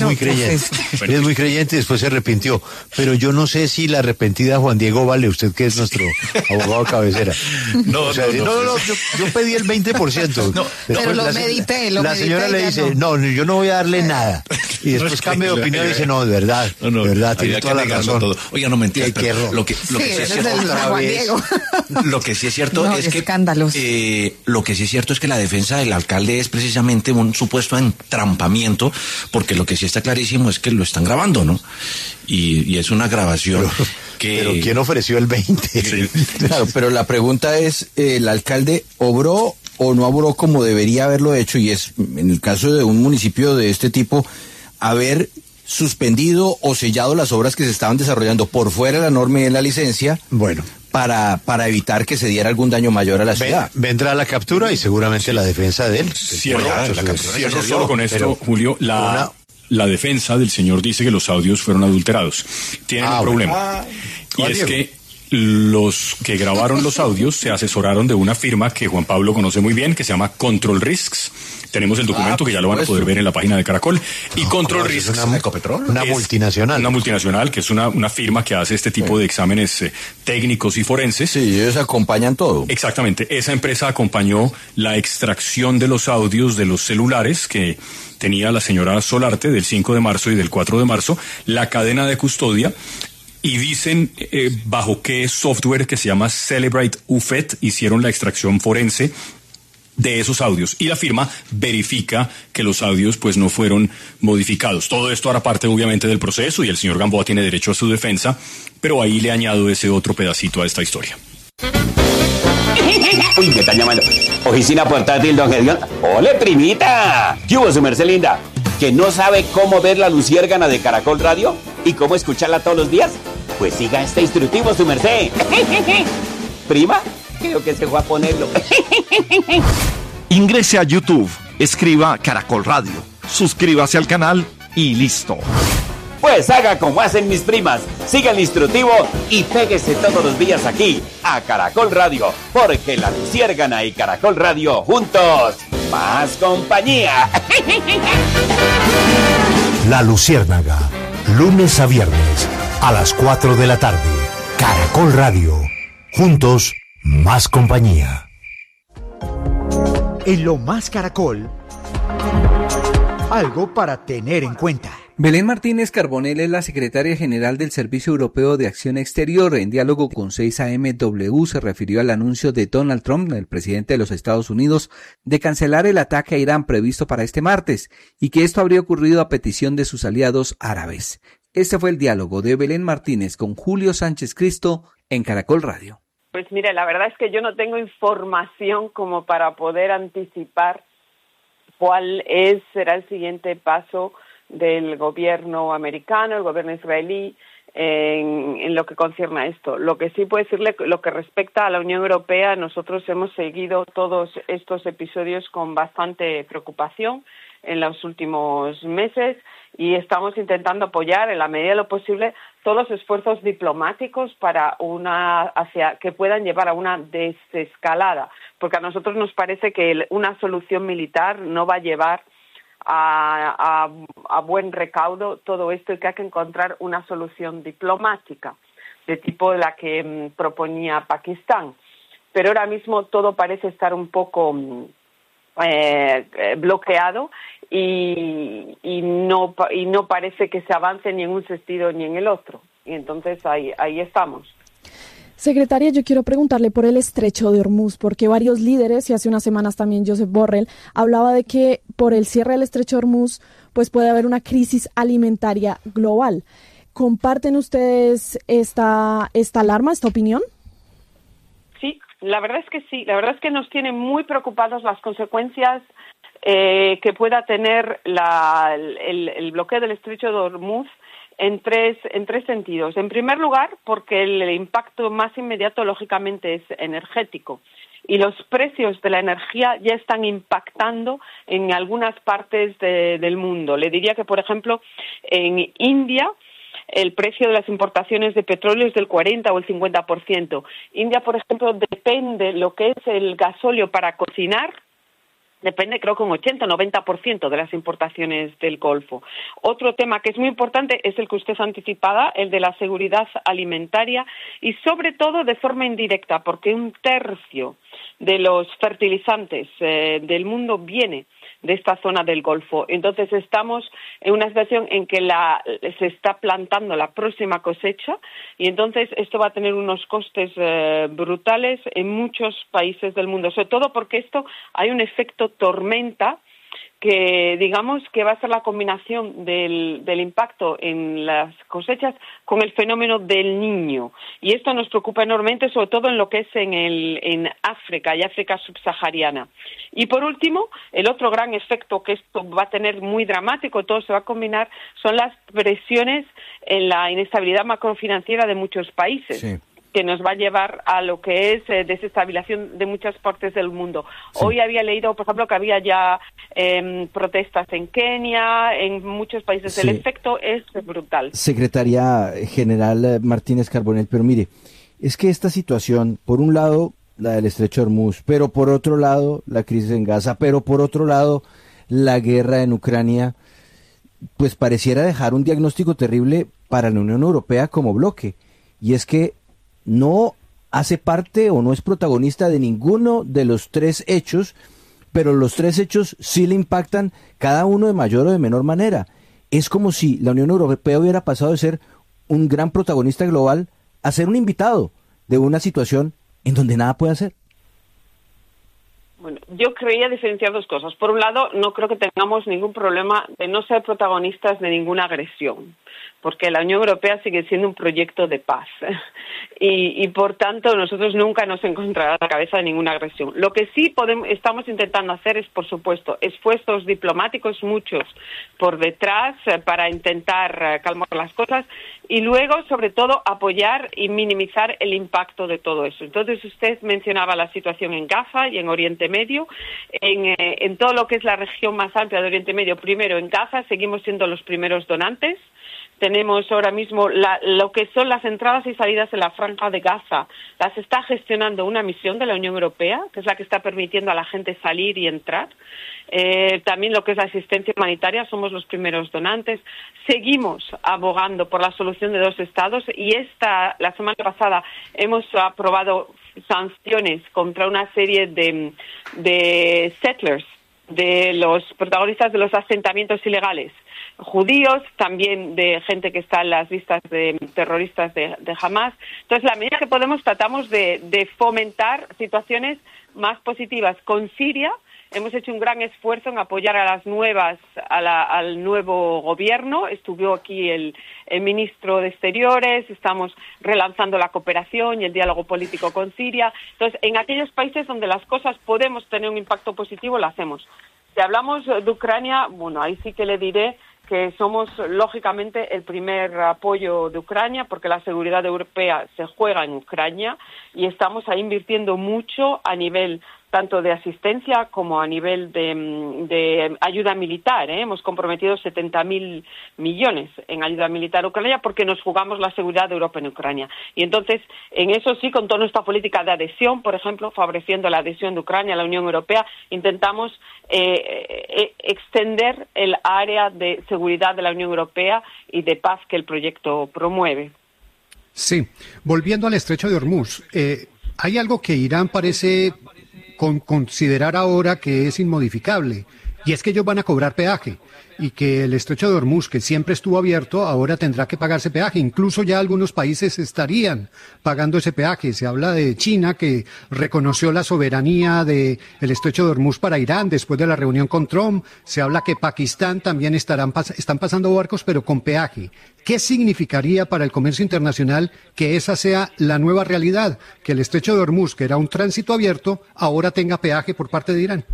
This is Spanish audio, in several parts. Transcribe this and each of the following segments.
muy creyente. Él es muy creyente y después se arrepintió. Pero yo no sé si la arrepentida Juan Diego vale, usted que es nuestro abogado cabecera. No, yo pedí el 20%. Pero lo medité. La señora le dice, no, yo no voy a darle nada. Y después cambia de opinión y dice, no, de verdad, de verdad, tiene toda la razón. Todo. Oiga, no mentiras, pero lo que sí es cierto, lo que sí es cierto es que lo que sí es cierto es que la defensa del alcalde es precisamente un supuesto entrampamiento, porque lo que sí está clarísimo es que lo están grabando, ¿no? Y es una grabación pero ¿quién ofreció el 20? Sí. Claro, pero la pregunta es, ¿el alcalde obró o no obró como debería haberlo hecho? Y es, en el caso de un municipio de este tipo, haber suspendido o sellado las obras que se estaban desarrollando por fuera de la norma y de la licencia, bueno, para evitar que se diera algún daño mayor a la ciudad. Vendrá la captura y seguramente la defensa de él. Cierro solo con esto, Julio, la defensa del señor dice que los audios fueron adulterados. Tienen un problema. Y es que los que grabaron los audios se asesoraron de una firma que Juan Pablo conoce muy bien, que se llama Control Risks. Tenemos el documento que ya lo van a poder ver en la página de Caracol. Y Control Risks es una multinacional. Una multinacional que es una firma que hace este tipo de exámenes técnicos y forenses. Sí, ellos acompañan todo. Exactamente. Esa empresa acompañó la extracción de los audios de los celulares que tenía la señora Solarte del 5 de marzo y del 4 de marzo, la cadena de custodia. Y dicen bajo qué software que se llama Celebrate UFET hicieron la extracción forense de esos audios. Y la firma verifica que los audios pues no fueron modificados. Todo esto hará parte obviamente del proceso y el señor Gamboa tiene derecho a su defensa, pero ahí le añado ese otro pedacito a esta historia. Uy, me están llamando. Oficina portátil, don Gedón. ¡Ole, primita! ¿Qué hubo, su merced linda? ¿Que no sabe cómo ver la luciérgana de Caracol Radio? ¿Y cómo escucharla todos los días? Pues siga este instructivo, su merced. ¿Prima? Creo que se fue a ponerlo. Ingrese a YouTube, escriba Caracol Radio, suscríbase al canal y listo. Pues haga como hacen mis primas, siga el instructivo y péguese todos los días aquí, a Caracol Radio, porque la luciérgana y Caracol Radio juntos, más compañía. La Luciérnaga, lunes a viernes, a las 4 de la tarde, Caracol Radio, juntos, más compañía. En Lo Más Caracol, algo para tener en cuenta. Belén Martínez Carbonell es la secretaria general del Servicio Europeo de Acción Exterior. En diálogo con 6AMW se refirió al anuncio de Donald Trump, el presidente de los Estados Unidos, de cancelar el ataque a Irán previsto para este martes y que esto habría ocurrido a petición de sus aliados árabes. Este fue el diálogo de Belén Martínez con Julio Sánchez Cristo en Caracol Radio. Pues mire, la verdad es que yo no tengo información como para poder anticipar cuál será el siguiente paso del gobierno americano, el gobierno israelí, en lo que concierne a esto. Lo que sí puedo decirle, lo que respecta a la Unión Europea, nosotros hemos seguido todos estos episodios con bastante preocupación en los últimos meses y estamos intentando apoyar en la medida de lo posible todos los esfuerzos diplomáticos para que puedan llevar a una desescalada, porque a nosotros nos parece que una solución militar no va a llevar a buen recaudo todo esto y que hay que encontrar una solución diplomática de tipo de la que proponía Pakistán. Pero ahora mismo todo parece estar un poco bloqueado y no parece que se avance ni en un sentido ni en el otro. Y entonces ahí estamos. Secretaria, yo quiero preguntarle por el estrecho de Hormuz, porque varios líderes, y hace unas semanas también Josep Borrell, hablaba de que por el cierre del estrecho de Hormuz, pues puede haber una crisis alimentaria global. ¿Comparten ustedes esta alarma, esta opinión? Sí, la verdad es que sí. La verdad es que nos tienen muy preocupados las consecuencias que pueda tener el bloqueo del estrecho de Hormuz en tres sentidos. En primer lugar, porque el impacto más inmediato, lógicamente, es energético. Y los precios de la energía ya están impactando en algunas partes del mundo. Le diría que, por ejemplo, en India, el precio de las importaciones de petróleo es del 40 o el 50%. India, por ejemplo, depende lo que es el gasóleo para cocinar depende, creo que un 80 o 90% de las importaciones del Golfo. Otro tema que es muy importante es el que usted anticipaba, el de la seguridad alimentaria y sobre todo de forma indirecta, porque 1/3 de los fertilizantes del mundo viene de esta zona del Golfo. Entonces estamos en una situación en que se está plantando la próxima cosecha y entonces esto va a tener unos costes brutales en muchos países del mundo, sobre todo porque hay un efecto tormenta que digamos que va a ser la combinación del impacto en las cosechas con el fenómeno del Niño. Y esto nos preocupa enormemente, sobre todo en lo que es en África y África subsahariana. Y por último, el otro gran efecto que esto va a tener muy dramático, todo se va a combinar, son las presiones en la inestabilidad macrofinanciera de muchos países. Sí. Que nos va a llevar a lo que es desestabilización de muchas partes del mundo. Sí. Hoy había leído, por ejemplo, que había ya protestas en Kenia, en muchos países. Sí. El efecto es brutal. Secretaria General Martínez Carbonell, pero mire, es que esta situación, por un lado, la del Estrecho de Hormuz, pero por otro lado, la crisis en Gaza, pero por otro lado, la guerra en Ucrania, pues pareciera dejar un diagnóstico terrible para la Unión Europea como bloque. Y es que no hace parte o no es protagonista de ninguno de los tres hechos, pero los tres hechos sí le impactan cada uno de mayor o de menor manera. Es como si la Unión Europea hubiera pasado de ser un gran protagonista global a ser un invitado de una situación en donde nada puede hacer. Bueno, yo creía diferenciar dos cosas. Por un lado, no creo que tengamos ningún problema de no ser protagonistas de ninguna agresión, porque la Unión Europea sigue siendo un proyecto de paz y por tanto nosotros nunca nos encontrará a la cabeza de ninguna agresión. Lo que sí estamos intentando hacer es, por supuesto, esfuerzos diplomáticos, muchos por detrás, para intentar calmar las cosas y luego, sobre todo, apoyar y minimizar el impacto de todo eso. Entonces, usted mencionaba la situación en Gaza y en Oriente Medio. En todo lo que es la región más amplia de Oriente Medio, primero en Gaza, seguimos siendo los primeros donantes. Tenemos ahora mismo lo que son las entradas y salidas en la franja de Gaza. Las está gestionando una misión de la Unión Europea, que es la que está permitiendo a la gente salir y entrar. También lo que es la asistencia humanitaria, somos los primeros donantes. Seguimos abogando por la solución de 2 estados y la semana pasada hemos aprobado sanciones contra una serie de settlers, de los protagonistas de los asentamientos ilegales, judíos, también de gente que está en las listas de terroristas de Hamas. Entonces, la medida que podemos, tratamos de fomentar situaciones más positivas. Con Siria hemos hecho un gran esfuerzo en apoyar al nuevo gobierno. Estuvo aquí el ministro de Exteriores, estamos relanzando la cooperación y el diálogo político con Siria. Entonces, en aquellos países donde las cosas podemos tener un impacto positivo, lo hacemos. Si hablamos de Ucrania, bueno, ahí sí que le diré que somos, lógicamente, el primer apoyo de Ucrania, porque la seguridad europea se juega en Ucrania y estamos ahí invirtiendo mucho a nivel tanto de asistencia como a nivel de ayuda militar. Hemos comprometido 70.000 millones en ayuda militar a Ucrania porque nos jugamos la seguridad de Europa en Ucrania. Y entonces, en eso sí, con toda nuestra política de adhesión, por ejemplo, favoreciendo la adhesión de Ucrania a la Unión Europea, intentamos extender el área de seguridad de la Unión Europea y de paz que el proyecto promueve. Sí, volviendo al Estrecho de Hormuz, hay algo que Irán parece considerar ahora que es inmodificable, y es que ellos van a cobrar peaje, y que el Estrecho de Hormuz, que siempre estuvo abierto, ahora tendrá que pagarse peaje. Incluso ya algunos países estarían pagando ese peaje. Se habla de China, que reconoció la soberanía del Estrecho de Hormuz para Irán después de la reunión con Trump. Se habla que Pakistán también están pasando barcos, pero con peaje. ¿Qué significaría para el comercio internacional que esa sea la nueva realidad? Que el Estrecho de Hormuz, que era un tránsito abierto, ahora tenga peaje por parte de Irán.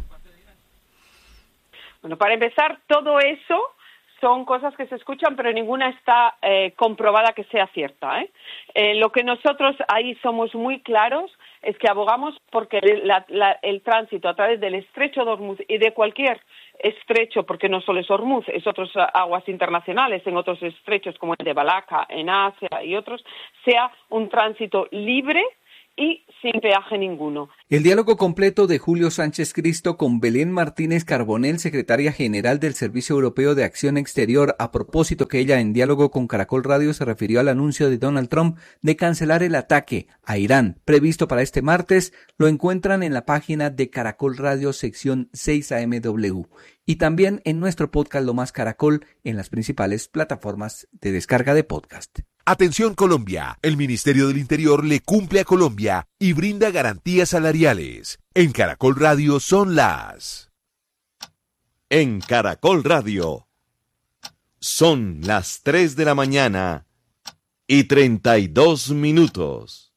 Bueno, para empezar, todo eso son cosas que se escuchan, pero ninguna está comprobada que sea cierta. Lo que nosotros ahí somos muy claros es que abogamos porque el tránsito a través del Estrecho de Hormuz y de cualquier estrecho, porque no solo es Hormuz, es otras aguas internacionales, en otros estrechos como el de Malaca, en Asia y otros, sea un tránsito libre y sin peaje ninguno. El diálogo completo de Julio Sánchez Cristo con Belén Martínez Carbonell, secretaria general del Servicio Europeo de Acción Exterior, a propósito que ella en diálogo con Caracol Radio se refirió al anuncio de Donald Trump de cancelar el ataque a Irán previsto para este martes, lo encuentran en la página de Caracol Radio sección 6AMW y también en nuestro podcast Lo Más Caracol en las principales plataformas de descarga de podcast. Atención Colombia, el Ministerio del Interior le cumple a Colombia y brinda garantías salariales. En Caracol Radio son las... En Caracol Radio son las 3 de la mañana y 32 minutos.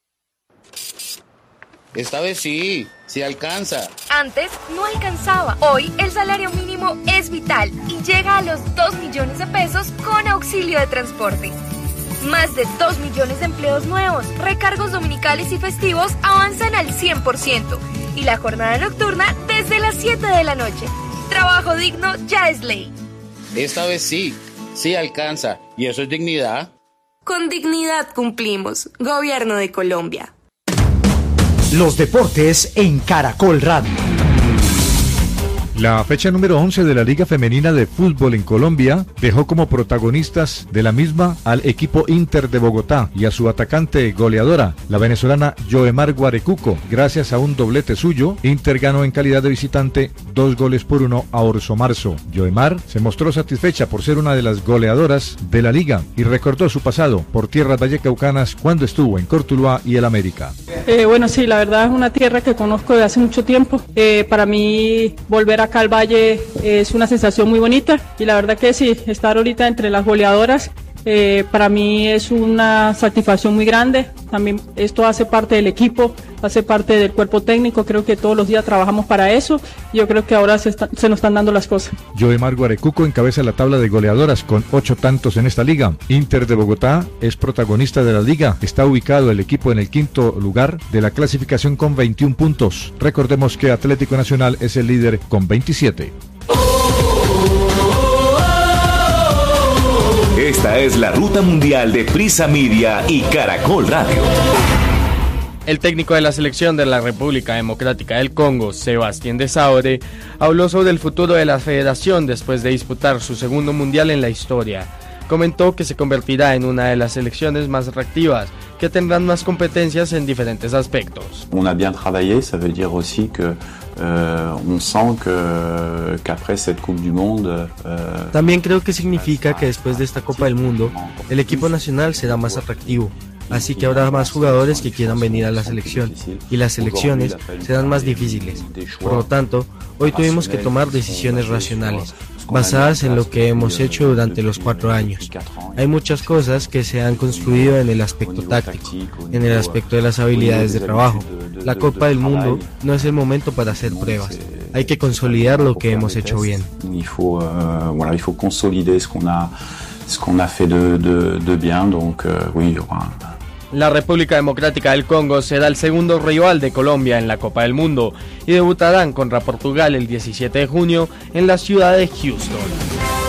Esta vez sí alcanza. Antes no alcanzaba. Hoy el salario mínimo es vital y llega a los 2 millones de pesos con auxilio de transporte. Más de 2 millones de empleos nuevos, recargos dominicales y festivos avanzan al 100% y la jornada nocturna desde las 7 de la noche. Trabajo digno ya es ley. Esta vez sí alcanza. ¿Y eso es dignidad? Con dignidad cumplimos. Gobierno de Colombia. Los deportes en Caracol Radio. La fecha número 11 de la Liga Femenina de Fútbol en Colombia dejó como protagonistas de la misma al equipo Inter de Bogotá y a su atacante goleadora, la venezolana Yoemar Guarecuco. Gracias a un doblete suyo, Inter ganó en calidad de visitante 2-1 a Orso Marzo. Yoemar se mostró satisfecha por ser una de las goleadoras de la liga y recordó su pasado por tierras vallecaucanas cuando estuvo en Cortuluá y el América. Bueno, sí, la verdad es una tierra que conozco de hace mucho tiempo. Para mí volver acá al Valle es una sensación muy bonita y la verdad que sí, estar ahorita entre las goleadoras para mí es una satisfacción muy grande. También esto hace parte del equipo, hace parte del cuerpo técnico, creo que todos los días trabajamos para eso. Yo creo que ahora se nos están dando las cosas. Yoemar Guarecuco encabeza la tabla de goleadoras con 8 tantos en esta liga. Inter de Bogotá es protagonista de la liga, está ubicado el equipo en el 5º lugar de la clasificación con 21 puntos. Recordemos que Atlético Nacional es el líder con 27. Esta es la ruta mundial de Prisa Media y Caracol Radio. El técnico de la selección de la República Democrática del Congo, Sebastien Desabre, habló sobre el futuro de la federación después de disputar su segundo mundial en la historia. Comentó que se convertirá en una de las selecciones más atractivas, que tendrán más competencias en diferentes aspectos. On a bien travaillé, ça veut dire aussi que on sent qu'après cette Coupe du Monde. También creo que significa que después de esta Copa del Mundo, el equipo nacional será más atractivo. Así que habrá más jugadores que quieran venir a la selección y las selecciones serán más difíciles. Por lo tanto, hoy tuvimos que tomar decisiones racionales, basadas en lo que hemos hecho durante los 4 años. Hay muchas cosas que se han construido en el aspecto táctico, en el aspecto de las habilidades de trabajo. La Copa del Mundo no es el momento para hacer pruebas. Hay que consolidar lo que hemos hecho bien. Il faut consolider ce qu'on a fait de bien, donc oui, il y aura. La República Democrática del Congo será el segundo rival de Colombia en la Copa del Mundo y debutarán contra Portugal el 17 de junio en la ciudad de Houston.